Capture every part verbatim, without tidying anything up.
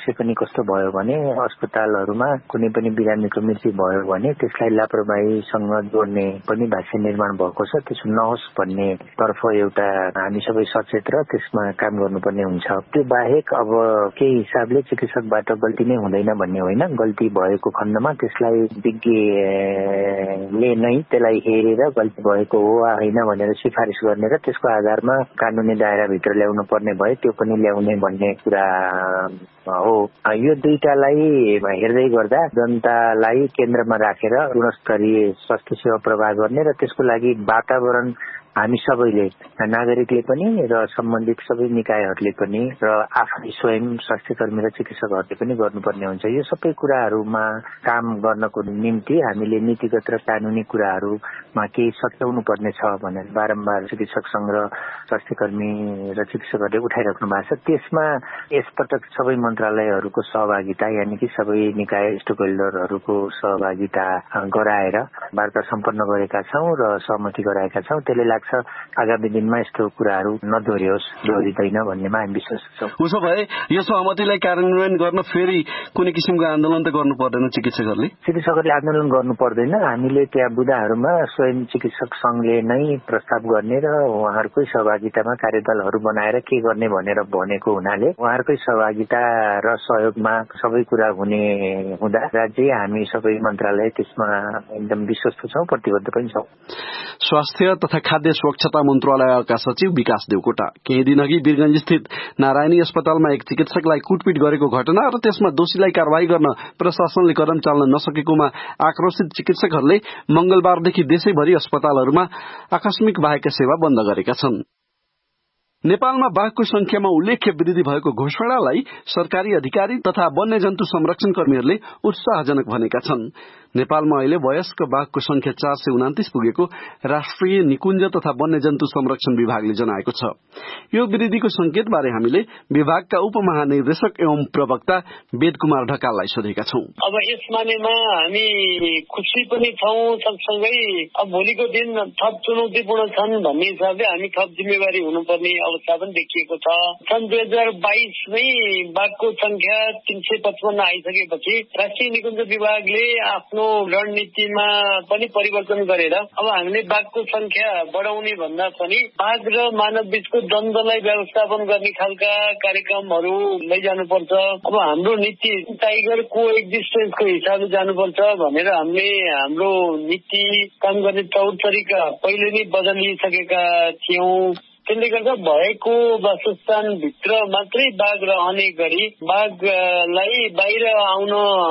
पक्ष पनि कस्तो भयो भने अस्पतालहरूमा कुनै पनि बिरामीको मृत्यु भयो भने त्यसलाई लापरवाहीसँग जोड्ने पनि भाष्य निर्माण भएको छ। त्यसो नहोस् भन्ने तर्फ एउटा हामी सबै सचेत र त्यसमा काम गर्नुपर्ने हुन्छ। त्यो बाहेक अब केही हिसाबले चिकित्सकबाट गल्ती नै हुँदैन भन्ने होइन, गल्ती भएको खण्डमा त्यसलाई विज्ञले नै त्यसलाई हेरेर गल्ती भएको हो वा होइन भनेर सिफारिस गर्ने र त्यसको आधारमा कानुनी दायराभित्र ल्याउनु पर्ने भए त्यो पनि ल्याउने भन्ने कुरा हो। यो दुईटालाई हेर्दै गर्दा जनतालाई केन्द्रमा राखेर गुणस्तरीय स्वास्थ्य सेवा प्रवाह गर्ने र त्यसको लागि वातावरण हामी सबैले नागरिकले पनि र सम्बन्धित सबै निकायहरूले पनि र आफै स्वयं स्वास्थ्य कर्मी र चिकित्सकहरूले पनि गर्नुपर्ने हुन्छ। यो सबै कुराहरूमा काम गर्नको निम्ति हामीले नीतिगत र कानुनी कुराहरूमा केही सच्याउनु पर्ने छ भनेर बारम्बार चिकित्सक संघ र स्वास्थ्य कर्मी र चिकित्सकहरूले उठाइराख्नु भएको छ। त्यसमा यसपटक सबै मन्त्रालयहरूको सहभागिता यानि कि सबै निकाय स्टेक होल्डरहरूको सहभागिता गराएर वार्ता सम्पन्न गरेका छौँ र सहमति गराएका छौँ। त्यसले लाग्छ आगामी दिनमा यस्तो कुराहरू नदोहोरियोस्, दोहोरिँदैन भन्नेमा हामी विश्वास छौँ। उसो भए यो सहमतिलाई कार्यान्वयन गर्न फेरि कुनै किसिमको आन्दोलन त गर्नु पर्दैन चिकित्सकहरूले? चिकित्सकहरूले आन्दोलन गर्नु पर्दैन। हामीले त्यहाँ बुदाहरूमा स्वयं चिकित्सक संघले नै प्रस्ताव गर्ने र उहाँहरूकै सहभागितामा कार्यदलहरू बनाएर के गर्ने भनेर भनेको हुनाले उहाँहरूकै सहभागिता र सहयोगमा सबै कुरा हुने हुँदा राज्य हामी सबै मन्त्रालय त्यसमा एकदम विश्वस्त छौँ, प्रतिबद्ध पनि छौँ। स्वास्थ्य तथा खाद्य सुरक्षा मन्त्रालयका सचिव विकास देवकोटा केही दिन अघि वीरगंज स्थित नारायणी अस्पतालमा एक चिकित्सकलाई कुटपिट गरेको घटना र त्यसमा दोषीलाई कारवाही गर्न प्रशासनले कदम चाल्न नसकेकोमा आक्रोशित चिकित्सकहरूले मंगलबारदेखि देशैभरि अस्पतालहरूमा आकस्मिक बाहेक सेवा बन्द गरेका छन्। नेपालमा बाघको संख्यामा उल्लेख्य वृद्धि भएको घोषणालाई सरकारी अधिकारी तथा वन्यजन्तु संरक्षण कर्मीहरूले उत्साहजनक भनेका छन्। नेपालमा अहिले वयस्क बाघको संख्या चार सय उनातिस पुगेको राष्ट्रिय निकुञ्ज तथा वन्यजन्तु संरक्षण विभागले जनाएको छ। यो वृद्धिको संकेत बारे हामीले विभागका उपमहानिर्देशक एवं प्रवक्ता वेद कुमार ढकाललाई सोधेका छौं। अब यस मानेमा हामी खुशी पनि छौं, सँगसँगै अब भोलिको दिन थप चुनौतीपूर्ण छन् भन्ने हिसाबले हामी थप जिम्मेवारी हुनुपर्ने अवस्था पनि देखिएको छ। सन् दुई हजार बाइसमै बाघको संख्या तीन सय पचपन्न आइसकेपछि राष्ट्रिय निकुञ्ज विभागले आफ्नो रणनीतिमा पनि परिवर्तन गरेर अब हामीले बाघको संख्या बढाउने भन्दा पनि बाघ र मानव बीचको द्वन्द्वलाई व्यवस्थापन गर्ने खालका कार्यक्रमहरू लैजानुपर्छ। अब हाम्रो नीति टाइगर को एक्जिस्टेन्सको हिसाबले जानुपर्छ भनेर हामीले हाम्रो नीति काम गर्ने तौर तरिका पहिले नै बदलिसकेका थियौं। त्यसले गर्दा भएको वासस्थान भित्र मात्रै बाघ रहने गरी बाघलाई बाहिर आउन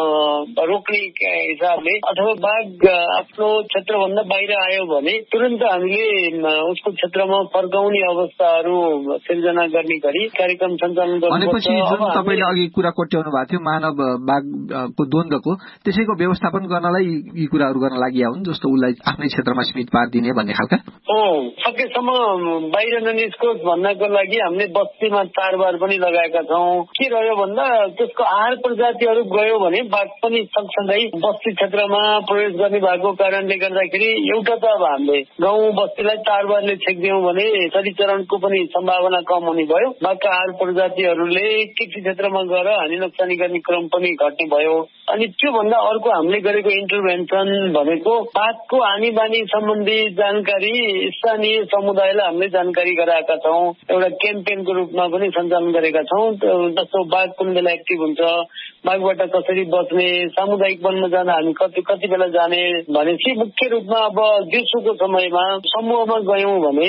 रोक्ने हिसाबले अथवा बाघ आफ्नो क्षेत्रभन्दा बाहिर आयो भने तुरन्त हामीले उसको क्षेत्रमा फर्काउने अवस्थाहरू सिर्जना गर्ने गरी कार्यक्रम सञ्चालन गर्नुपर्छ। जुन तपाईले अघि कुरा कोट्याउनु भएको थियो मानव बाघको द्वन्द्वको, त्यसैको व्यवस्थापन गर्नलाई यी कुराहरू गर्न लागि हुन् जस्तो उसलाई आफ्नै क्षेत्रमा सीमित पारिदिने भन्ने खालका हो। सकेसम्म बाहिर ननिस्कोस् भन्नको लागि हामीले बस्तीमा चारबार पनि लगाएका छौं। के रह्यो भन्दा त्यसको आहार प्रजातिहरू गयो भने बाघ पनि सँगसँगै बस्ती क्षेत्रमा प्रवेश गर्ने भएको कारणले गर्दाखेरि एउटा त अब हामीले गाउँ बस्तीलाई चारबारले छेकिदियौं भने चरीचरणको पनि सम्भावना कम हुने भयो। बाघका आहार प्रजातिहरूले कृषि क्षेत्रमा गएर हानि नोक्सानी गर्ने क्रम पनि घट्ने भयो। अनि त्योभन्दा अर्को हामीले गरेको इन्टरभेन्सन भनेको बाघको हानि बानी सम्बन्धी जानकारी स्थानीय समुदायलाई हामीले जानकारी गराएका छौं। एउटा क्याम्पेनको रूपमा पनि सञ्चालन गरेका छौं। जस्तो बाघ कुन बेला एक्टिभ हुन्छ, बाघबाट कसरी बच्ने, सामुदायिक वनमा जाँदा हामी कति कति बेला जाने भनेपछि मुख्य रूपमा अब दिउँसोको समयमा समूहमा गयौं भने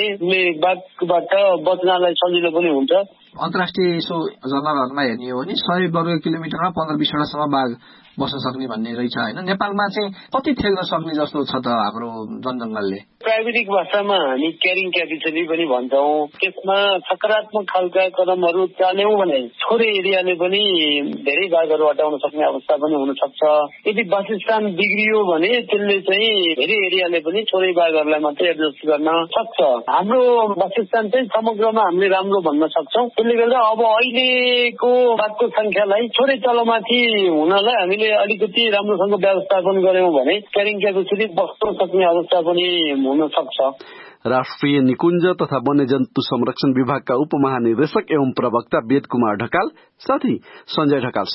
बाघबाट बच्नलाई सजिलो पनि हुन्छ। अन्तर्राष्ट्रिय यसो जर्नलहरूमा हेर्ने हो भने सय वर्ग किलोमिटरमा पन्ध्र बीसवटासम्म बाघ बस्न सक्ने भन्ने रहेछ होइन। नेपालमा चाहिँ कति थेग्न सक्ने जस्तो छ त हाम्रो जनजङ्गलले? प्राविधिक भाषामा हामी क्यारिङ क्यापेसिटी पनि भन्छौं। त्यसमा सकारात्मक खालका कदमहरू चाल्यौं भने छोरै एरियाले पनि धेरै बाघहरू हटाउन सक्ने अवस्था पनि हुन सक्छ। यदि वासस्थान बिग्रियो भने त्यसले चाहिँ धेरै एरियाले पनि छोरै बाघहरूलाई मात्रै एडजस्ट गर्न सक्छ। हाम्रो वासस्थान चाहिँ समग्रमा हामीले राम्रो भन्न सक्छौं। त्यसले गर्दा अब अहिलेको बाघको संख्यालाई छोरै तलमाथि हुनलाई हामीले अलिकति राम्रोसँग व्यवस्थापन गर्यौं भने क्यारिङ क्यापेसिटी बस्न सक्ने अवस्था पनि हुन सक्छ। राष्ट्रिय निकुञ्ज तथा वन्यजन्तु संरक्षण विभागका उपमहानिर्देशक एवं प्रवक्ता वेद कुमार ढकाल साथै संजय ढकाल